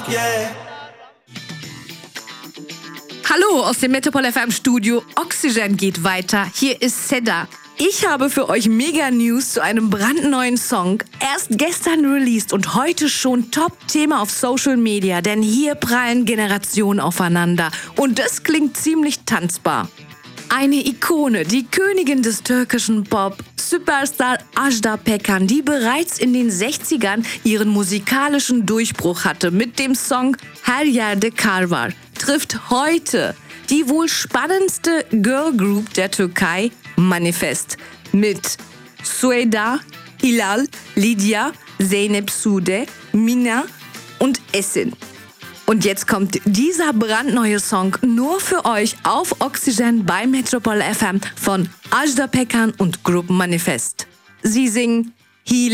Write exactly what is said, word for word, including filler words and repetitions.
yeah. Hallo aus dem Metropol F M Studio. Oxygen geht weiter. Hier ist Seda. Ich habe für euch Mega News zu einem brandneuen Song. Erst gestern released und heute schon Top-Thema auf Social Media. Denn hier prallen Generationen aufeinander. Und das klingt ziemlich tanzbar. Eine Ikone, die Königin des türkischen Pop, Superstar Ajda Pekkan, die bereits in den sechzigern ihren musikalischen Durchbruch hatte mit dem Song Her Yerde Kar Var, trifft heute die wohl spannendste Girl Group der Türkei, Manifest, mit Sueda, Hilal, Lydia, Zeynep Sude, Mina und Esin. Und jetzt kommt dieser brandneue Song nur für euch auf Oxygen bei Metropol F M von Ajda Pekkan und Gruppen Manifest. Sie singen Healing.